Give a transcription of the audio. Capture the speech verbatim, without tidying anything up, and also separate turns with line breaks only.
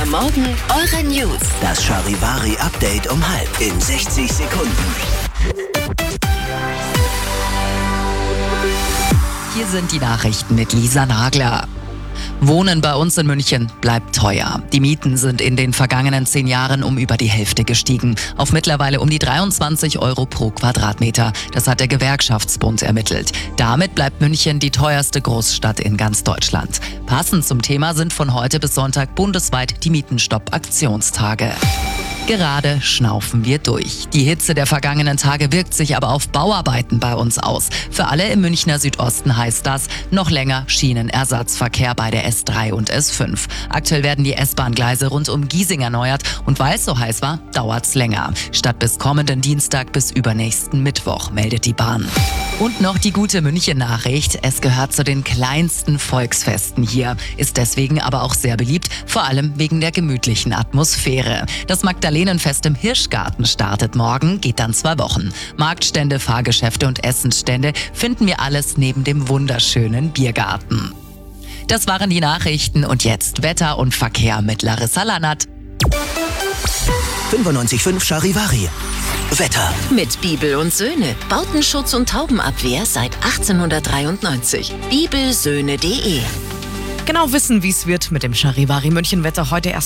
Morgen eure News.
Das Charivari-Update um halb in sechzig Sekunden.
Hier sind die Nachrichten mit Lisa Nagler. Wohnen bei uns in München bleibt teuer. Die Mieten sind in den vergangenen zehn Jahren um über die Hälfte gestiegen. Auf mittlerweile um die dreiundzwanzig Euro pro Quadratmeter. Das hat der Gewerkschaftsbund ermittelt. Damit bleibt München die teuerste Großstadt in ganz Deutschland. Passend zum Thema sind von heute bis Sonntag bundesweit die Mietenstopp-Aktionstage. Gerade schnaufen wir durch. Die Hitze der vergangenen Tage wirkt sich aber auf Bauarbeiten bei uns aus. Für alle im Münchner Südosten heißt das noch länger Schienenersatzverkehr bei der S drei und S fünf. Aktuell werden die S-Bahn-Gleise rund um Giesing erneuert und weil es so heiß war, dauert's länger. Statt bis kommenden Dienstag bis übernächsten Mittwoch, meldet die Bahn. Und noch die gute München-Nachricht. Es gehört zu den kleinsten Volksfesten hier, ist deswegen aber auch sehr beliebt, vor allem wegen der gemütlichen Atmosphäre. Das Magdalenenfest im Hirschgarten startet morgen, geht dann zwei Wochen. Marktstände, Fahrgeschäfte und Essensstände finden wir alles neben dem wunderschönen Biergarten. Das waren die Nachrichten und jetzt Wetter und Verkehr mit Larissa Lannert.
fünfundneunzig Komma fünf Charivari. Wetter.
Mit Bibel und Söhne. Bautenschutz und Taubenabwehr seit achtzehnhundertdreiundneunzig. bibelsöhne punkt de.
Genau wissen, wie es wird mit dem Charivari München Wetter heute erst.